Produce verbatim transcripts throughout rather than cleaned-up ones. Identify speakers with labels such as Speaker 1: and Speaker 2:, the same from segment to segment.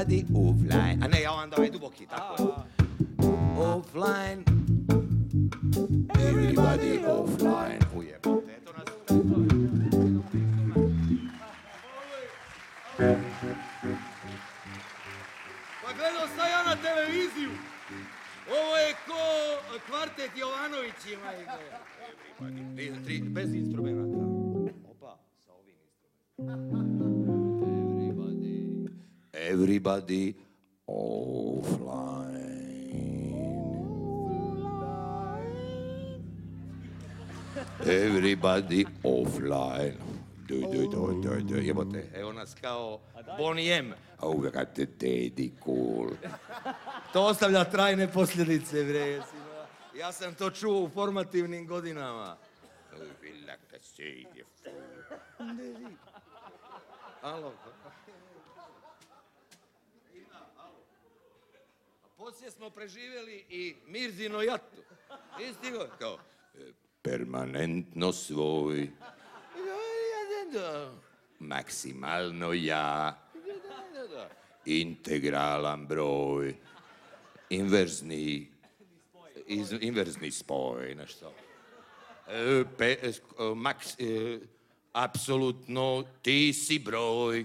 Speaker 1: Everybody offline. A ne, ja vam davaj duboki, tako je. Offline. Everybody offline. Ujebate, eto nas...
Speaker 2: Pa gledao sam ja na televiziju. Ovo je ko kvartet Jovanovićima ide.
Speaker 1: Tri, bez instrumenta. Opa, sa ovim instrumentom. Everybody, everybody offline. Everybody offline. Doj, doj, doj, doj, doj, jebote. Evo nas kao Bonnie M. Oh, got the daddy cool.
Speaker 2: To ostavlja trajne posljedice, bre. Ja sam to čuo u formativnim godinama. Alo. Poslije smo preživjeli i Mirzino jatu. Isti god.
Speaker 1: Kao, permanentno svoj. Maksimalno ja. Integralan broj. Inverzni. Iz, inverzni spoj, nešto. E, pe, e, maks, e, apsolutno ti si broj.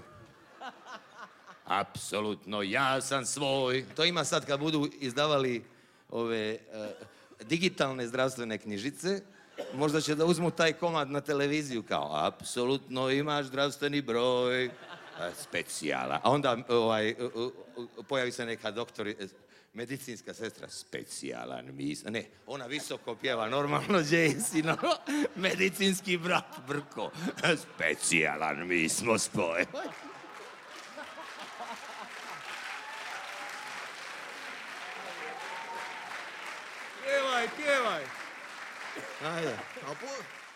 Speaker 1: Apsolutno ja sam svoj. To ima sad kad budu izdavali ove uh, digitalne zdravstvene knjižice, možda će da uzmu taj komad na televiziju kao apsolutno imaš zdravstveni broj, specijala. A onda ovaj, pojavi se neka doktor, medicinska sestra, specijalan mis... Ne, ona visoko pjeva, normalno Jaysi, no, medicinski brat Brko, specijalan mi smo spoj.
Speaker 2: Pjevaj, pjevaj.
Speaker 1: Ajde.
Speaker 2: A po...